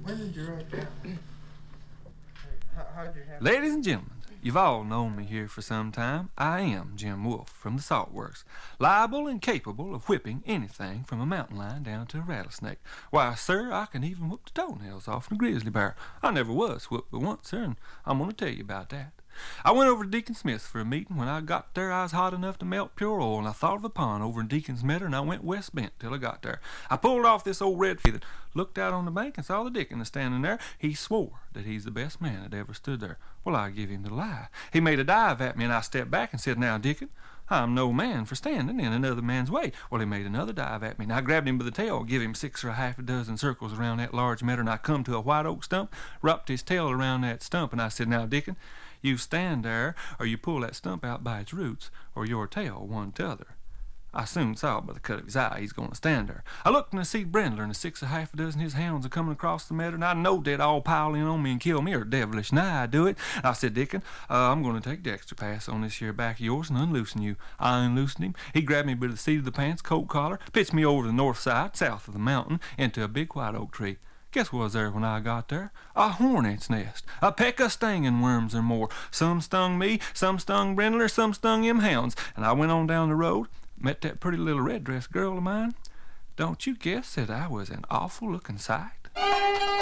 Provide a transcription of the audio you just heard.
When did you write that? How'd you have Ladies and gentlemen, you've all known me here for some time. I am Jim Wolf from the Salt Works, liable and capable of whipping anything from a mountain lion down to a rattlesnake. Why, sir, I can even whoop the toenails off a grizzly bear. I never was whooped but once, sir, and I'm going to tell you about that. I went over to Deacon Smith's for a meeting. When I got there, I was hot enough to melt pure oil, and I thought of a pond over in Deacon's Meadow, and I went west bent till I got there. I pulled off this old red that looked out on the bank and saw the Deacon standing there. He swore that he's the best man that ever stood there. Well, I give him the lie. He made a dive at me, and I stepped back and said, "Now, Deacon, I'm no man for standing in another man's way." Well, he made another dive at me, and I grabbed him by the tail, give him 6 or a half a dozen circles around that large meadow, and I come to a white oak stump, wrapped his tail around that stump, and I said, "Now, Deacon, you stand there, or you pull that stump out by its roots, or your tail one t'other." I soon saw by the cut of his eye he's going to stand there. I looked and I see Brindler and 6 or half a dozen his hounds are coming across the meadow, and I knowed they'd all pile in on me and kill me, or devilish nigh I'd do it. I said, "Deacon, I'm going to take the extra pass on this here back of yours and unloosen you." I unloosened him. He grabbed me by the seat of the pants, coat collar, pitched me over the north side, south of the mountain, into a big white oak tree. Guess what was there when I got there? A hornet's nest, a peck of stinging worms or more. Some stung me, some stung Brindler, some stung them hounds. And I went on down the road, met that pretty little red-dressed girl of mine. Don't you guess that I was an awful-looking sight?